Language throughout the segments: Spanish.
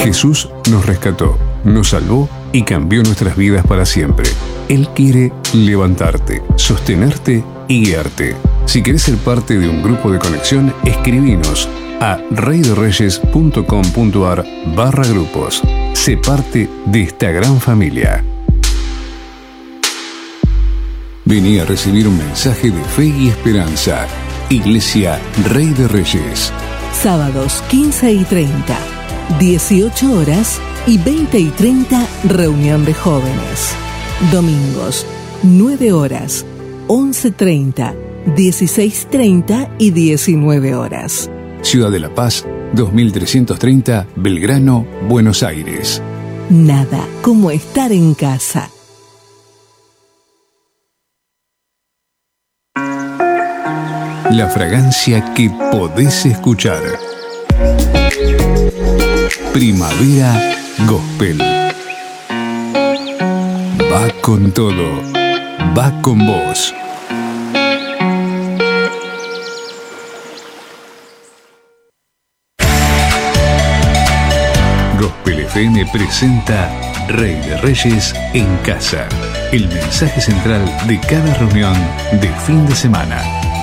Jesús nos rescató, nos salvó y cambió nuestras vidas para siempre. Él quiere levantarte, sostenerte y guiarte. Si querés ser parte de un grupo de conexión, escribinos a reyderreyes.com.ar/grupos. Sé parte de esta gran familia. Vení a recibir un mensaje de fe y esperanza. Iglesia Rey de Reyes. Sábados 15:30, 18 horas y 20:30, reunión de jóvenes. Domingos 9 horas, 11:30, 16:30 y 19 horas. Ciudad de La Paz, 2330, Belgrano, Buenos Aires. Nada como estar en casa. La fragancia que podés escuchar. Primavera Gospel. Va con todo. Va con vos. Gospel FM presenta Rey de Reyes en casa. El mensaje central de cada reunión de fin de semana.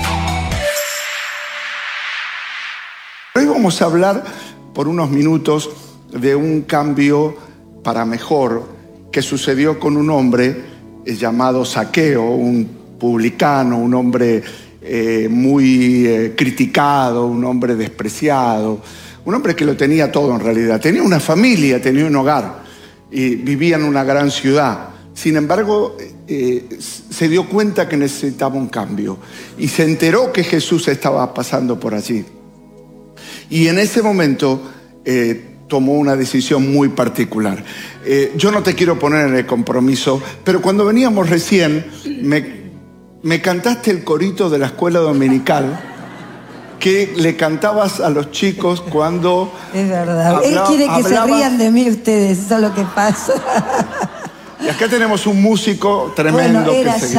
Hoy vamos a hablar por unos minutos de un cambio para mejor que sucedió con un hombre llamado Zaqueo, un publicano, un hombre muy criticado, un hombre despreciado, un hombre que lo tenía todo en realidad. Tenía una familia, tenía un hogar y vivía en una gran ciudad. Sin embargo, se dio cuenta que necesitaba un cambio y se enteró que Jesús estaba pasando por allí. Y en ese momento tomó una decisión muy particular. Yo no te quiero poner en el compromiso, pero cuando veníamos recién, me cantaste el corito de la escuela dominical que le cantabas a los chicos cuando... Es verdad. Él quiere que se rían de mí ustedes, eso es lo que pasa. Y acá tenemos un músico tremendo que se